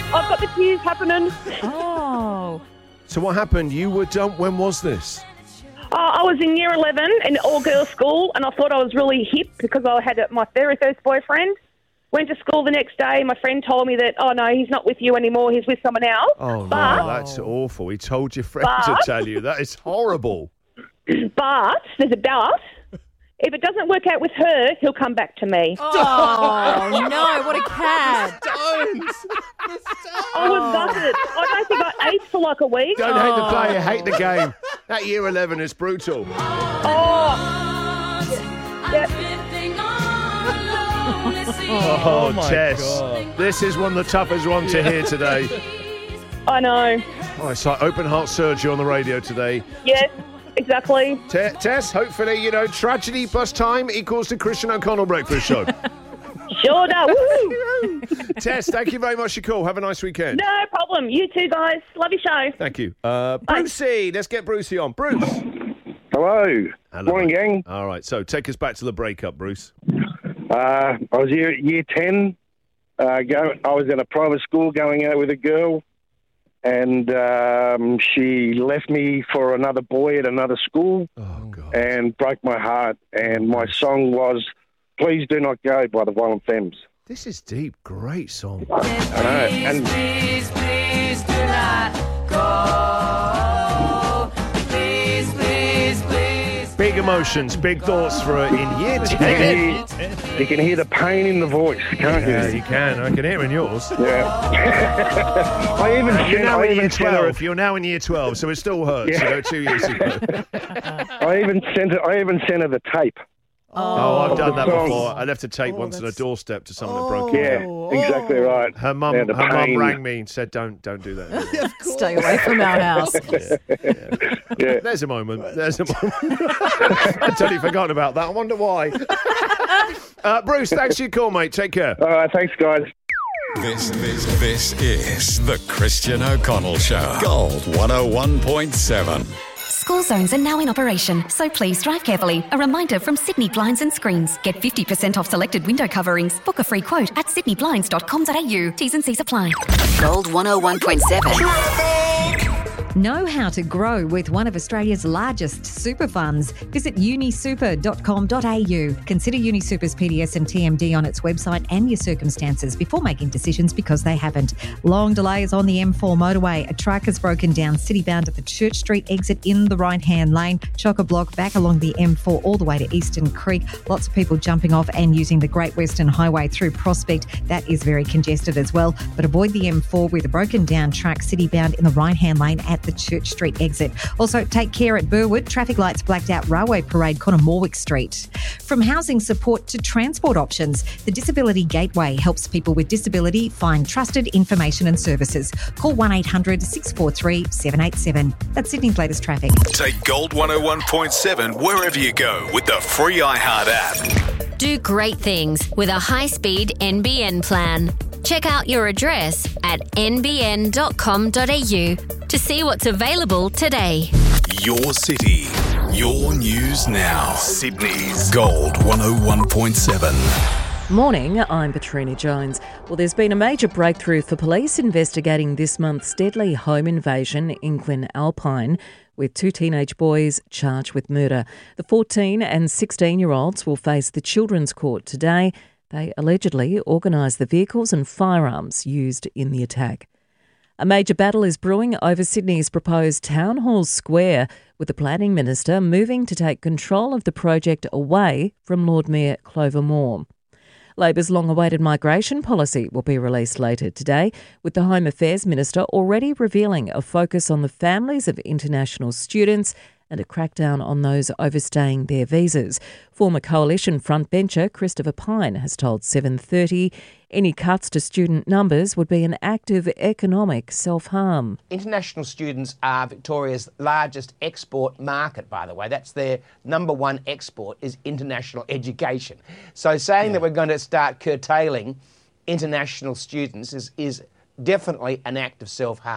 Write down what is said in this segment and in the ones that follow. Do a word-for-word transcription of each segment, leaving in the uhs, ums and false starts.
I've got the tears happening. Oh. So what happened? You were dumped. When was this? Uh, I was in year eleven in all-girls school, and I thought I was really hip because I had my very first boyfriend. Went to school the next day. My friend told me that, oh, no, he's not with you anymore. He's with someone else. Oh, but, no, that's awful. He told your friend but, to tell you. That is horrible. But there's a but. If it doesn't work out with her, he'll come back to me. Oh, no, what a cad. Don't. I was gutted. I don't think I ate for like a week. Don't hate the player, hate the game. That year eleven is brutal. Oh. Yep. Oh, Oh, my Tess. God. This is one of the toughest ones to hear today. I know. Oh, it's like open heart surgery on the radio today. Yes, exactly. Te- Tess, hopefully, you know, tragedy plus time equals the Christian O'Connell Breakfast Show. Sure does. Woo! Tess, thank you very much for your call. Have a nice weekend. No problem. You too, guys. Love your show. Thank you. Uh, Brucey, let's get Brucey on. Bruce. Hello. Hello. Morning, gang. All right, so take us back to the breakup, Bruce. Uh, I was year, year ten. Uh, go, I was in a private school going out with a girl, and um, she left me for another boy at another school Oh, God. and broke my heart. And my song was Please Do Not Go by the Violent Femmes. This is deep. Great song. I know. And Please, please do not go. Please, please, please. Big emotions, big thoughts for her in year you ten. can, hear, you can hear the pain in the voice, can't Yeah, you? you can. I can hear it in yours. Yeah. I even You're sent, now I in year even sent her, twelve. You're now in year twelve, so it still hurts. Yeah. You know, two years ago. I even sent her, I even sent her the tape. Oh, I've done that the song. before. I left a tape Oh, once on a that's- doorstep to someone that broke it. Yeah, Oh, exactly right. Her mum, Yeah, the her mum pain. rang me and said, "Don't, don't do that." anymore." Of course. Stay away from our house. Yeah. There's a moment. There's a moment. I'd totally forgotten about that. I wonder why. uh, Bruce, thanks for your call, mate. Take care. All right, thanks, guys. This, this, this is the Christian O'Connell Show. Gold one oh one point seven. School zones are now in operation, so please drive carefully. A reminder from Sydney Blinds and Screens. Get fifty percent off selected window coverings. Book a free quote at sydney blinds dot com dot a u. T's and C's apply. Gold one oh one point seven. Know how to grow with one of Australia's largest super funds. Visit unisuper dot com dot a u. Consider Unisuper's P D S and T M D on its website and your circumstances before making decisions, because they haven't. Long delays on the M four motorway. A truck has broken down citybound at the Church Street exit in the right-hand lane. Chock-a-block back along the M four all the way to Eastern Creek. Lots of people jumping off and using the Great Western Highway through Prospect. That is very congested as well. But avoid the M four with a broken down truck citybound in the right-hand lane at the Church Street exit. Also, take care at Burwood. Traffic lights blacked out Railway Parade, Connemorwick Street. From housing support to transport options, the Disability Gateway helps people with disability find trusted information and services. Call one eight hundred six four three seven eight seven. That's Sydney's latest traffic. Take Gold one oh one point seven wherever you go with the free iHeart app. Do great things with a high-speed N B N plan. Check out your address at n b n dot com dot a u to see what's available today. Your city, your news now. Sydney's Gold one oh one point seven. Morning, I'm Patrina Jones. Well, there's been a major breakthrough for police investigating this month's deadly home invasion in Glen Alpine, with two teenage boys charged with murder. The fourteen and sixteen-year-olds will face the Children's Court today. They allegedly organised the vehicles and firearms used in the attack. A major battle is brewing over Sydney's proposed Town Hall Square, with the Planning Minister moving to take control of the project away from Lord Mayor Clover Moore. Labor's long-awaited migration policy will be released later today, with the Home Affairs Minister already revealing a focus on the families of international students and a crackdown on those overstaying their visas. Former Coalition frontbencher Christopher Pyne has told seven thirty any cuts to student numbers would be an act of economic self-harm. International students are Victoria's largest export market, by the way. That's their number one export, is international education. So saying yeah. that we're going to start curtailing international students is, is definitely an act of self-harm.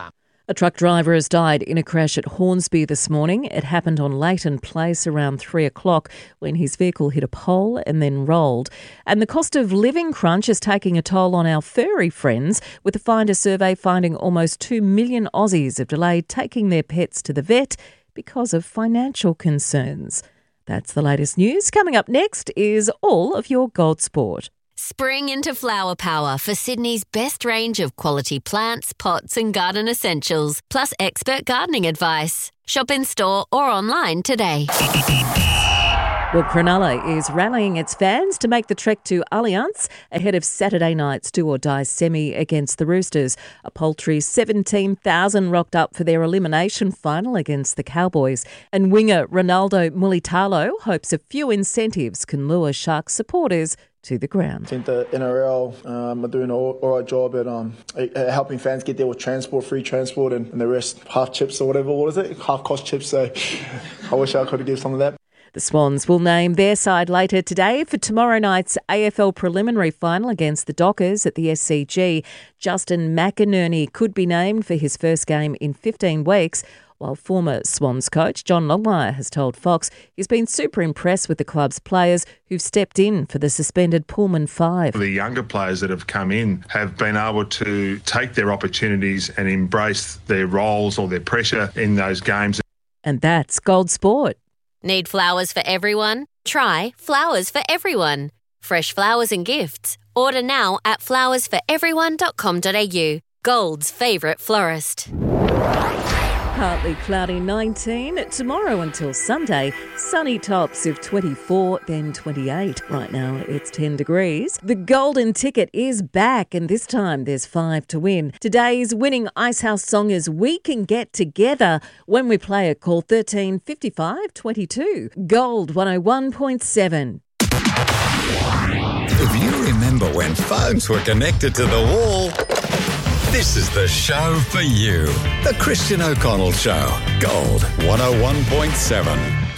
A truck driver has died in a crash at Hornsby this morning. It happened on Leighton Place around three o'clock when his vehicle hit a pole and then rolled. And the cost of living crunch is taking a toll on our furry friends, with the Finder survey finding almost two million Aussies have delayed taking their pets to the vet because of financial concerns. That's the latest news. Coming up next is all of your Gold Sport. Spring into flower power for Sydney's best range of quality plants, pots and garden essentials, plus expert gardening advice. Shop in store or online today. Well, Cronulla is rallying its fans to make the trek to Allianz ahead of Saturday night's do-or-die semi against the Roosters. A paltry seventeen thousand rocked up for their elimination final against the Cowboys. And winger Ronaldo Mulitalo hopes a few incentives can lure Sharks supporters to the ground. I think the N R L um, are doing an all, all right job at um, helping fans get there with transport, free transport, and, and the rest half chips or whatever. What is it? Half cost chips. So I wish I could have given some of that. The Swans will name their side later today for tomorrow night's A F L preliminary final against the Dockers at the S C G. Justin McInerney could be named for his first game in fifteen weeks, while former Swans coach John Longmire has told Fox he's been super impressed with the club's players who've stepped in for the suspended Pullman Five. The younger players that have come in have been able to take their opportunities and embrace their roles or their pressure in those games. And that's Gold Sport. Need flowers for everyone? Try Flowers for Everyone. Fresh flowers and gifts. Order now at flowers for everyone dot com dot a u. Gold's favourite florist. Partly cloudy nineteen. Tomorrow until Sunday, sunny tops of twenty-four, then twenty-eight. Right now it's ten degrees. The golden ticket is back, and this time there's five to win. Today's winning Icehouse song is We Can Get Together when we play it. Call thirteen fifty-five twenty-two. Gold one oh one point seven. If you remember when phones were connected to the wall, this is the show for you. The Christian O'Connell Show. Gold one oh one point seven.